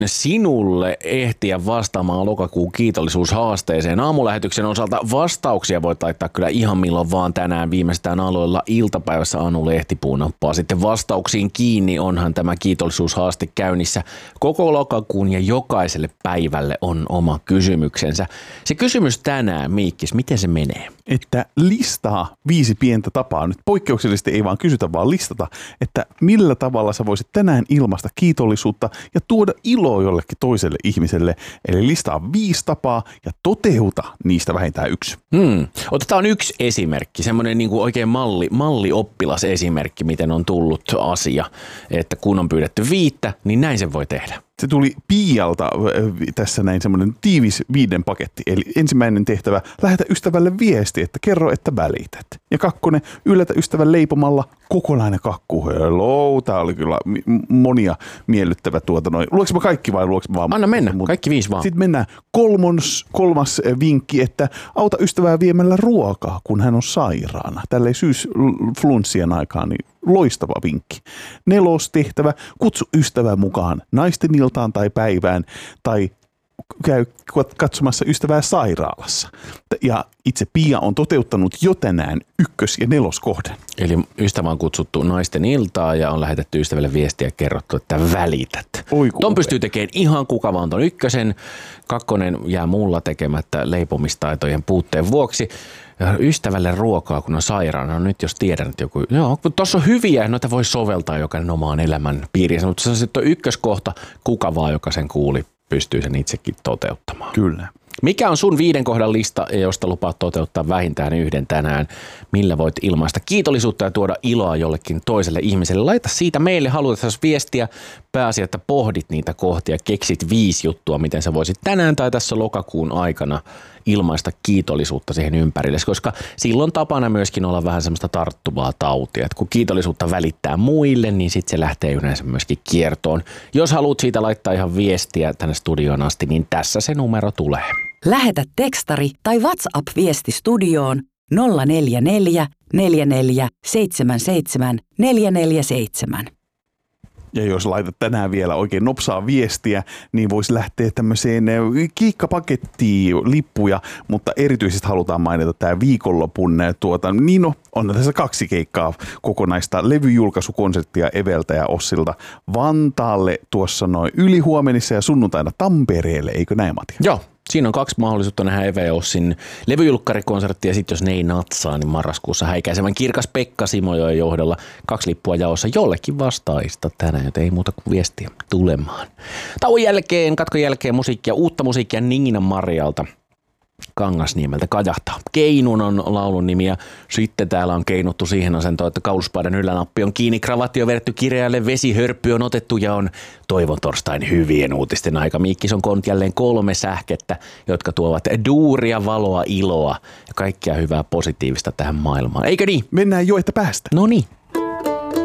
sinulle ehtiä vastaamaan lokakuun kiitollisuushaasteeseen. Aamulähetyksen osalta vastauksia voit laittaa kyllä ihan milloin vaan tänään viimeistään aloilla iltapäivässä. Anu Lehtipuu nappaa sitten vastauksiin kiinni. Onhan tämä kiitollisuushaaste käynnissä koko lokakuun ja jokaiselle päivälle on oma kysymyksensä. Se kysymys tänään, Miikkis, miten se menee? Että listaa 5 pientä tapaa. Nyt poikkeuksellisesti ei vaan kysytä, vaan listata, että millä tavalla sä voisit tänään ilmaista kiitollisuutta ja tuoda iloa jollekin toiselle ihmiselle. Eli listaa 5 tapaa ja toteuta niistä vähintään 1. Otetaan 1 esimerkki, semmoinen niin kuin oikein mallioppilasesimerkki, miten on tullut asia, että kun on pyydetty 5, niin näin sen voi tehdä. Se tuli Pialta tässä näin semmoinen tiivis 5 paketti. Eli ensimmäinen tehtävä, lähetä ystävälle viesti, että kerro, että välität. Ja 2, yllätä ystävän leipomalla kokonainen kakku. Hello, tää oli kyllä monia miellyttävä Luoks mä kaikki vai luoks mä vaan? Anna mennä, kaikki 5 vaan. Sitten mennään kolmas vinkki, että auta ystävää viemällä ruokaa, kun hän on sairaana. Tälleen syysflunssien aikaan, niin loistava vinkki. 4. tehtävä, kutsu ystävää mukaan naisten iltaan tai päivään tai käy katsomassa ystävää sairaalassa. Ja itse Pia on toteuttanut jo tänään 1. ja 4. kohden. Eli ystävä on kutsuttu naisten iltaan ja on lähetetty ystävälle viestiä ja kerrottu, että välität. Ton pystyy tekemään ihan kuka vaan ton 1. 2 jää muulla tekemättä leipomistaitojen puutteen vuoksi. Ystävälle ruokaa, kun on sairaana. No nyt jos tiedän, että joku... Joo, tuossa on hyviä, noita voi soveltaa jokainen omaan elämän piiriin. Mutta se on sitten 1. kohta, kuka vaan, joka sen kuuli, pystyy sen itsekin toteuttamaan. Kyllä. Mikä on sun 5 kohdan lista, josta lupaat toteuttaa vähintään 1 tänään? Millä voit ilmaista kiitollisuutta ja tuoda iloa jollekin toiselle ihmiselle? Laita siitä meille, haluatko viestiä. Pääasia, että pohdit niitä kohtia, keksit 5 juttua, miten sä voisit tänään tai tässä lokakuun aikana ilmaista kiitollisuutta siihen ympärille, koska silloin tapana myöskin olla vähän semmoista tarttuvaa tautia, että kun kiitollisuutta välittää muille, niin sitten se lähtee yleensä myöskin kiertoon. Jos haluat siitä laittaa ihan viestiä tänne studioon asti, niin tässä se numero tulee. Lähetä tekstari tai WhatsApp-viesti studioon 044 44 77 447. Ja jos laitat tänään vielä oikein nopsaa viestiä, niin voisi lähteä tämmöiseen kiikkapakettiin lippuja, mutta erityisesti halutaan mainita tämä viikonlopun on tässä 2 keikkaa kokonaista levyjulkaisukonserttia Eveltä ja Ossilta Vantaalle tuossa noin ylihuomenissa ja sunnuntaina Tampereelle, eikö näin, Matti? Joo. Siinä on 2 mahdollisuutta nähdä Eve ja Ossin levyjulkkarikonsertti ja sitten jos ne ei natsaa, niin marraskuussa häikäisevän Kirkas Pekka Simojoen johdolla 2 lippua jaossa jollekin vastaajista tänään, joten ei muuta kuin viestiä tulemaan. Tauon jälkeen, katkon jälkeen uutta musiikkia Ningina Marjalta Kangasniemeltä kajahtaa. Keinun on laulun nimi ja sitten täällä on keinuttu siihen asentoon, että kauluspaidan ylänappi on kiinni, kravatti on vedetty kireälle, vesihörppy on otettu ja on toivon torstain hyvien uutisten aika. Miikkis on koonnut jälleen 3 sähkettä, jotka tuovat duuria, valoa, iloa ja kaikkia hyvää positiivista tähän maailmaan. Eikö niin? Mennään jo, että päästä. No niin.